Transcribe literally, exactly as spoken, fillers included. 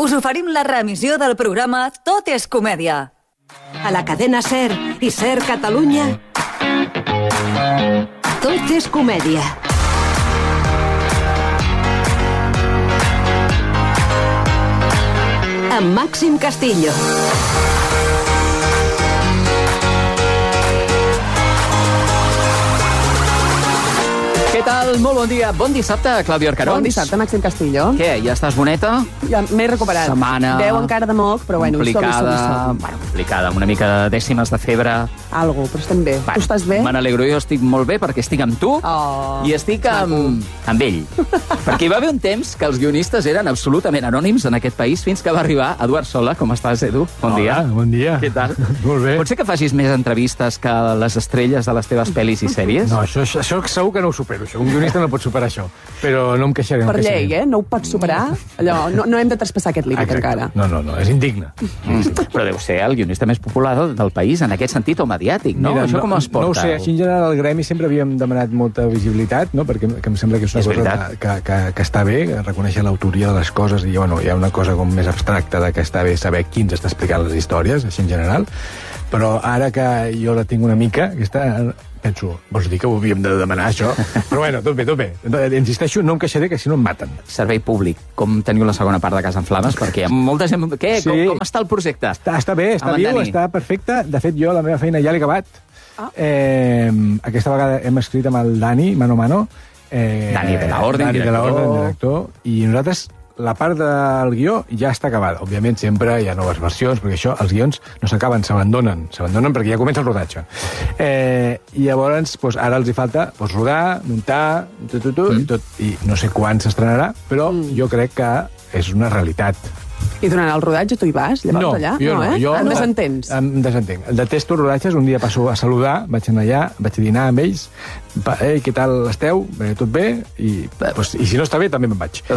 us oferim la reemissió del programa Tot és comèdia. A la cadena SER i SER Catalunya, Tot és comèdia. Amb Màxim Castillo. Què tal? Molt bon dia. Bon dissabte, Clàudia Arcarons. Bon dissabte, Màxim Castillo. Què, ja estàs boneta? Ja m'he recuperat. Setmana... Veu encara de moc, però bueno, complicada, som, som, som. Bueno, complicada, amb una mica de dècimes de febre. Algo, però estem bé. Bueno, tu estàs bé? Me n'alegro, jo estic molt bé perquè estic amb tu Oh, i estic amb, amb ell. Perquè hi va haver un temps que els guionistes eren absolutament anònims en aquest país fins que va arribar Eduard Sola. Com estàs, Edu? Bon Hola, dia. bon dia. Què tal? Molt bé. Pot ser que facis més entrevistes que les estrelles de les teves pel·lis i sèries? No, això, això segur que no ho supero, això. Un guionista no pot superar això. Però no em queixaré. No Per em queixaré. llei, eh? No ho pots superar. Allò, no, no hem de traspassar aquest límit Exacte. encara. No, no, no, és indigne. Mm. Però deu ser el guionista més popular del país en aquest sentit o mediàtic, no? Mira, Això com es porta? No ho sé, així en general al gremi sempre havíem demanat molta visibilitat, no? Perquè que em sembla que és una És cosa veritat. que, que, que està bé, reconèixer l'autoria de les coses, i bueno, hi ha una cosa com més abstracta de que està bé saber qui ens està explicant les històries, així en general. Però ara que jo la tinc una mica, aquesta, penso, vols dir que ho havíem de demanar, això? Però bueno, tot bé, tot bé. Insisteixo, no em queixaré, que si no em maten. Servei públic. Com teniu la segona part de Casa en Flames? Perquè hi ha molta gent... Què? Sí. Com, com està el projecte? Està, està bé, està Amb en viu, Dani. està perfecte. De fet, jo la meva feina ja l'he acabat. Ah. Eh, aquesta vegada hem escrit amb el Dani, mano a mano. Eh, Dani de la Orden, Dani de la director. Orden, director. I nosaltres, la part del guió ja està acabada. Òbviament, sempre hi ha noves versions, perquè això, els guions no s'acaben, s'abandonen. S'abandonen perquè ja comença el rodatge. Eh, I llavors, doncs, ara els hi falta doncs, rodar, muntar, tu, tu, tu, mm. i, tot, i no sé quan s'estrenarà, però mm. jo crec que és una realitat. I durant el rodatge tu hi vas, llavors, No, allà? jo no, eh? jo Em no. desentens? Em desentenc. Detesto rodatges, un dia passo a saludar, vaig anar allà, vaig a dinar amb ells, pa, ei, què tal esteu? Bé, tot bé? I, pues, i si no està bé, també me'n vaig.